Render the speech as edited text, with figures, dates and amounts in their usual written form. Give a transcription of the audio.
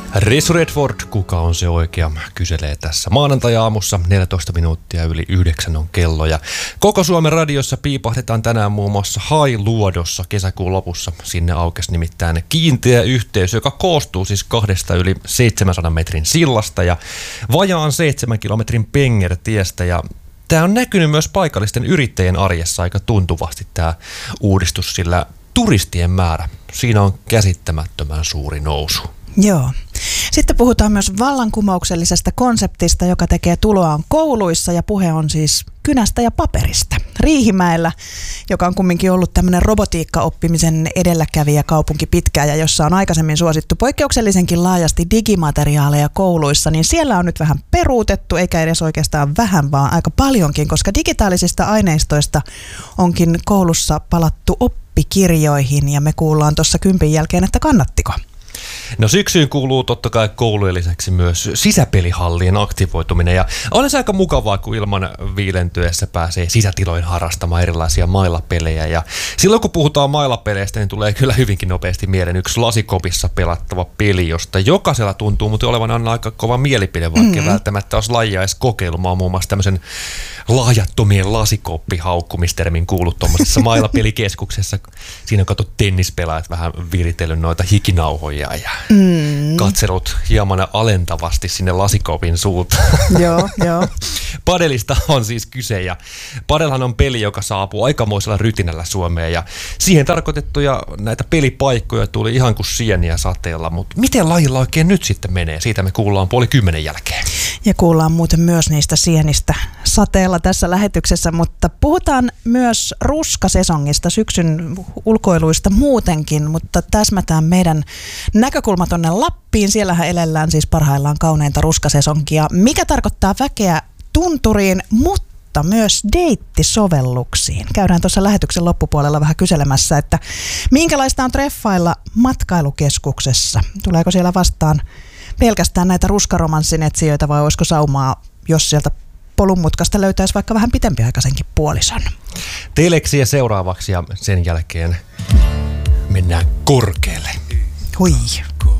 Ressu Redford, kuka on se oikea, kyselee tässä maanantai-aamussa. 14 minuuttia yli 9 on kello ja koko Suomen radiossa piipahdetaan tänään muun muassa Hailuodossa kesäkuun lopussa. Sinne aukesi nimittäin kiinteä yhteys, joka koostuu siis 2 yli 700 metrin sillasta ja vajaan 7 kilometrin pengertiestä. Ja tämä on näkynyt myös paikallisten yrittäjien arjessa aika tuntuvasti tämä uudistus, sillä turistien määrä, siinä on käsittämättömän suuri nousu. Joo. Sitten puhutaan myös vallankumouksellisesta konseptista, joka tekee tuloaan kouluissa, ja puhe on siis kynästä ja paperista. Riihimäellä, joka on kumminkin ollut tämmöinen robotiikkaoppimisen edelläkävijä kaupunki pitkään ja jossa on aikaisemmin suosittu poikkeuksellisenkin laajasti digimateriaaleja kouluissa, niin siellä on nyt vähän peruutettu, eikä edes oikeastaan vähän, vaan aika paljonkin, koska digitaalisista aineistoista onkin koulussa palattu oppikirjoihin, ja me kuullaan tuossa 10 jälkeen, että kannattiko. No syksyyn kuuluu totta kai koulujen lisäksi myös sisäpelihallien aktivoituminen ja on se aika mukavaa, kun ilman viilentyessä pääsee sisätiloihin harrastamaan erilaisia mailapelejä. Ja silloin kun puhutaan mailapeleistä, niin tulee kyllä hyvinkin nopeasti mieleen yksi lasikopissa pelattava peli, josta jokaisella tuntuu muuten olevan aina aika kova mielipide, vaikka välttämättä olisi lajia edes kokeilumaan. Muun muassa tämmöisen lahjattomien lasikoppihaukkumistermin kuullut tuommoisessa mailapelikeskuksessa. Siinä on katsottu tennispelaajat vähän viritellyt noita hikinauhoja ja katsellut hieman alentavasti sinne lasikopin suuntaan. Joo. Padelista on siis kyse ja padelhan on peli, joka saapuu aikamoisella rytinällä Suomeen ja siihen tarkoitettuja näitä pelipaikkoja tuli ihan kuin sieniä sateella, mutta miten lajilla oikein nyt sitten menee? Siitä me kuullaan 9:30 jälkeen. Ja kuullaan muuten myös niistä sienistä sateella tässä lähetyksessä, mutta puhutaan myös ruskasesongista, syksyn ulkoiluista muutenkin, mutta täsmätään meidän näkökulma tuonne Lappiin. Siellähän elellään siis parhaillaan kauneinta ruskasesonkia, mikä tarkoittaa väkeä tunturiin, mutta myös deittisovelluksiin. Käydään tuossa lähetyksen loppupuolella vähän kyselemässä, että minkälaista on treffailla matkailukeskuksessa. Tuleeko siellä vastaan pelkästään näitä ruskaromanssin etsijöitä vai olisiko saumaa, jos sieltä polunmutkasta löytäisi vaikka vähän pitempiaikaisenkin puolison? Teleksiä seuraavaksi ja sen jälkeen mennään korkealle. Hui.